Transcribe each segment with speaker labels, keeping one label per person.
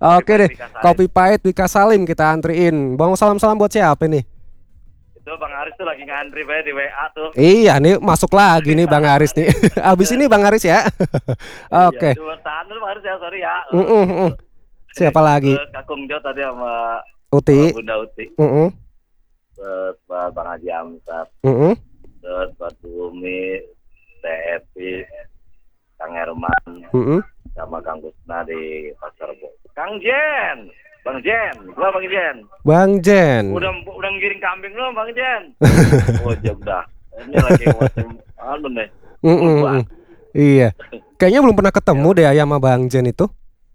Speaker 1: Oke deh,
Speaker 2: Wika Salim.
Speaker 1: kopi pahit Wika Salim kita antriin. Bang salam-salam buat siapa nih?
Speaker 2: Itu Bang Haris tuh lagi ngantri Pak di WA tuh.
Speaker 1: Iya nih masuk lagi nih Bang Haris nih. Abis ini Bang Haris ya.
Speaker 2: Iya,
Speaker 1: Oke.
Speaker 2: cuma tahan dulu Bang Haris ya, sorry ya.
Speaker 1: Mm-mm, mm. Siapa lagi?
Speaker 2: Terus Kakung Jo tadi sama
Speaker 1: Uti.
Speaker 2: Bunda Uti.
Speaker 1: Mm-mm,
Speaker 2: Terus Bang Haji Amsat.
Speaker 1: mm-mm.
Speaker 2: Terus Pak Bumi, Teh Epi, Kang Herman,
Speaker 1: Mm-mm.
Speaker 2: sama Kang Gusna di Pasar Bo. Kang Jen, Bang Jen, gua Bang Jen.
Speaker 1: Bang Jen.
Speaker 2: Udah ngiring kambing belum Bang Jen? Oh, ya udah. Ini lagi musim anu nih.
Speaker 1: Mm-mm, mm. Iya. Kayaknya belum pernah ketemu deh ya sama Bang Jen itu.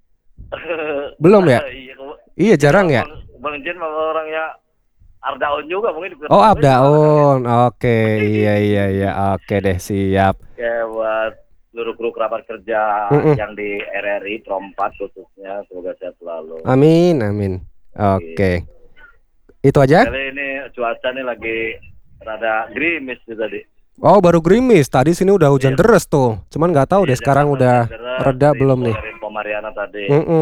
Speaker 1: Belum ya?
Speaker 2: Iya,
Speaker 1: Iya jarang ya.
Speaker 2: Bang Jen sama orangnya Ardaun juga mungkin.
Speaker 1: Oh Abdaun. Oke. Iya iya iya. Oke deh siap.
Speaker 2: Ya buat seluruh kru kerabat kerja
Speaker 1: Mm-mm.
Speaker 2: yang di RRI Trompat khususnya, semoga sehat selalu.
Speaker 1: Amin amin. Oke. Itu aja?
Speaker 2: Kali ini cuaca nih lagi rada gerimis sih tadi.
Speaker 1: Oh baru gerimis. Tadi sini udah hujan
Speaker 2: Iya.
Speaker 1: deras tuh. Cuman nggak tahu deh
Speaker 2: Iya,
Speaker 1: sekarang
Speaker 2: Jakarta
Speaker 1: udah
Speaker 2: deras,
Speaker 1: reda
Speaker 2: dari
Speaker 1: belum nih.
Speaker 2: Dari Pomariana tadi.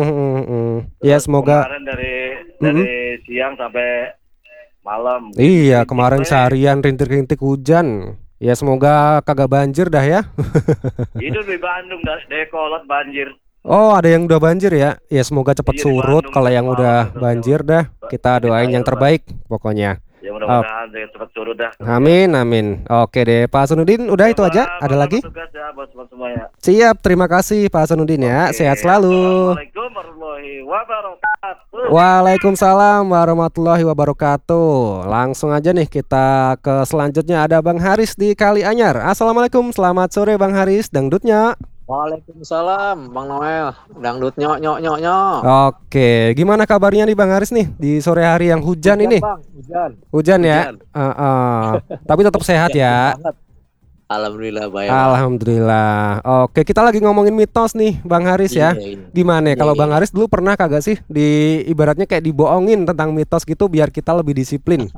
Speaker 1: Ya
Speaker 2: Terus
Speaker 1: semoga.
Speaker 2: kemarin dari siang sampai malam.
Speaker 1: Iya
Speaker 2: Rintik,
Speaker 1: kemarin
Speaker 2: Bre.
Speaker 1: seharian rintik-rintik hujan. Ya semoga kagak banjir dah ya.
Speaker 2: Itu di Bandung dari kolot banjir.
Speaker 1: Oh ada yang udah banjir ya. Ya semoga cepat
Speaker 2: Iya, di
Speaker 1: surut.
Speaker 2: Bandung,
Speaker 1: Kalau
Speaker 2: di
Speaker 1: yang
Speaker 2: Malang,
Speaker 1: udah
Speaker 2: gitu.
Speaker 1: banjir dah kita doain yang
Speaker 2: Kita
Speaker 1: terbaik pokoknya.
Speaker 2: Ya mudah-mudahan dia cepat surut dah.
Speaker 1: Amin amin. Oke deh Pak Hasanuddin udah itu aja. Ada lagi?
Speaker 2: Tugas ya buat semuanya.
Speaker 1: Siap. Terima kasih Pak Hasanuddin ya.
Speaker 2: Oke.
Speaker 1: Sehat selalu.
Speaker 2: Assalamualaikum warahmatullahi wabarakatuh.
Speaker 1: Waalaikumsalam warahmatullahi wabarakatuh. Langsung aja nih kita ke selanjutnya ada Bang Haris di Kalianyar. Assalamualaikum, selamat sore Bang Haris, dangdutnya.
Speaker 3: Waalaikumsalam, Bang Noel. Dangdut nyok nyok nyok nyok.
Speaker 1: Oke, gimana kabarnya nih Bang Haris nih di sore hari yang hujan ini?
Speaker 3: Bang, hujan.
Speaker 1: Hujan ya? Tapi tetap sehat ya.
Speaker 3: Banget. Alhamdulillah baik.
Speaker 1: Alhamdulillah. Oke, kita lagi ngomongin mitos nih Bang Haris ya.
Speaker 3: Iya, iya.
Speaker 1: Gimana ya?
Speaker 3: Iya,
Speaker 1: Kalau
Speaker 3: iya.
Speaker 1: Bang Haris dulu pernah kagak sih di ibaratnya kayak dibohongin tentang mitos gitu biar kita lebih disiplin?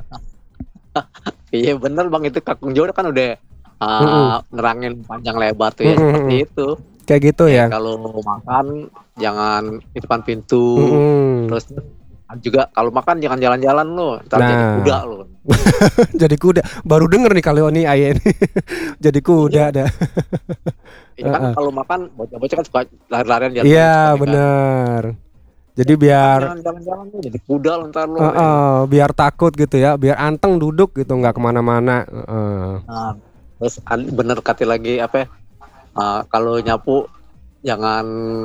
Speaker 3: Iya bener Bang, itu Kakung Jo kan udah nerangin panjang lebar tuh ya
Speaker 1: Mm-mm.
Speaker 3: seperti itu.
Speaker 1: Kayak gitu ya.
Speaker 3: Kalau makan jangan di depan pintu.
Speaker 1: Mm-mm.
Speaker 3: Terus juga kalau makan jangan jalan-jalan lo, ntar jadi
Speaker 1: Nah.
Speaker 3: kuda lo.
Speaker 1: Jadi kuda. Baru denger nih kalau ini ayah ini. Jadi kuda dah.
Speaker 3: Ini kan kalau makan bocah-bocah kan suka lari-larian jalan.
Speaker 1: Iya bener. Jadi biar
Speaker 3: Jangan jalan-jalan lo, jadi kuda lo ntar lo.
Speaker 1: biar takut gitu ya. Biar anteng duduk gitu nggak kemana-mana.
Speaker 3: Nah, terus bener kata lagi apa ya, kalau nyapu jangan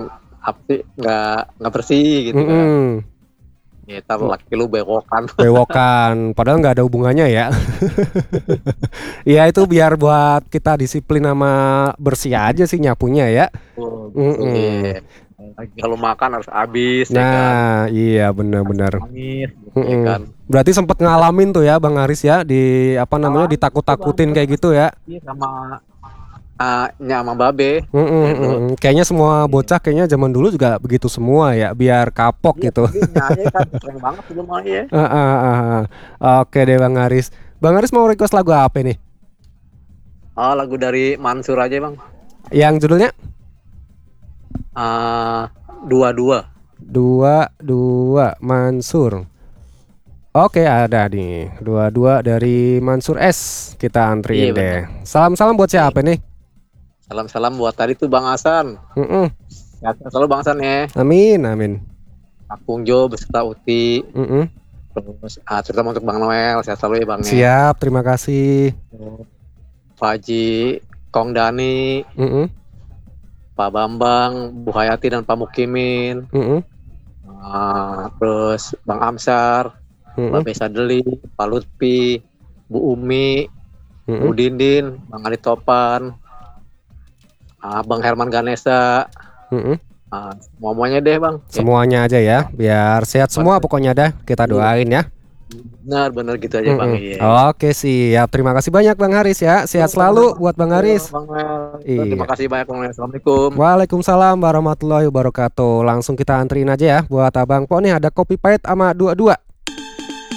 Speaker 3: nggak bersih gitu kan. Ya, ntar laki lu bewokan.
Speaker 1: Bewokan. Padahal nggak ada hubungannya ya. Ya itu biar buat kita disiplin sama bersih aja sih nyapunya ya.
Speaker 3: Iya. Kalau makan harus habis ya kan.
Speaker 1: Nah iya benar-benar.
Speaker 3: Nangis gitu, ya kan.
Speaker 1: Berarti sempet ngalamin tuh ya Bang Haris ya di apa namanya ditakut-takutin kayak gitu ya.
Speaker 3: Iya, sama babe.
Speaker 1: Kayaknya semua bocah kayaknya zaman dulu juga begitu semua ya, biar kapok gitu.
Speaker 3: Nyanyi kan keren banget dulu mah ya.
Speaker 1: Oke deh Bang Haris. Bang Haris mau request lagu apa nih?
Speaker 3: Lagu dari Mansur aja Bang.
Speaker 1: Yang judulnya?
Speaker 3: Dua-dua.
Speaker 1: Dua Mansur. Oke ada nih dua dari Mansur S. Kita antriin
Speaker 3: Iya,
Speaker 1: deh. Salam-salam buat siapa nih?
Speaker 3: Salam-salam buat tadi tuh Bang Hasan. Ya, selalu Bang Hasan ya.
Speaker 1: Amin amin.
Speaker 3: Kakung Jo beserta Uti. Terus terutama untuk Bang Noel, sehat selalu ya Bang.
Speaker 1: Siap, terima kasih.
Speaker 3: Pak Haji, Kong Dani, Pak Bambang, Bu Hayati dan Pak Mukimin. Terus Bang Amsar, Mbak Besa Deli, Pak Lutfi, Bu Umi, Bu Dindin, Bang Ali Topan, Bang Herman Ganesa. Semuanya deh Bang.
Speaker 1: Semuanya aja ya, biar sehat semua pokoknya dah. Kita doain ya.
Speaker 3: Benar gitu aja Bang. Iya.
Speaker 1: Oke siap, terima kasih banyak Bang Haris ya. Sehat selalu buat Bang Haris.
Speaker 3: Terima kasih banyak Bang. Assalamualaikum.
Speaker 1: Waalaikumsalam warahmatullahi wabarakatuh. Langsung kita antriin aja ya buat Abang Po nih, ada kopi pahit sama dua-dua.